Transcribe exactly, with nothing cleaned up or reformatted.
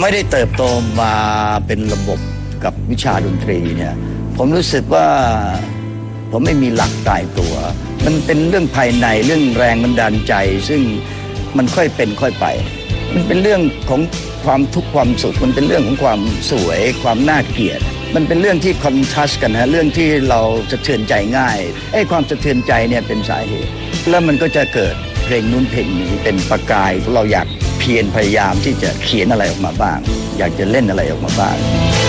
ไม่ได้เติบโตมาเป็นระบบกับวิชาดนตรีเนี่ยผมรู้สึกว่าผมไม่มีหลักตายตัวมันเป็นเรื่องภายในเรื่องแรงบันดาลใจซึ่งมันค่อยเป็นค่อยไปมันเป็นเรื่องของความทุกข์ความสุขมันเป็นเรื่องของความสวยความน่าเกลียดมันเป็นเรื่องที่คอนทราสต์กันฮะเรื่องที่เราสะเทือนใจง่ายไอ้ความสะเทือนใจเนี่ยเป็นสาเหตุแล้วมันก็จะเกิดเพลงนู้นเพลงนี้เป็นประกายเราอยากเพียรพยายามที่จะเขียนอะไรออกมาบ้างอยากจะเล่นอะไรออกมาบ้าง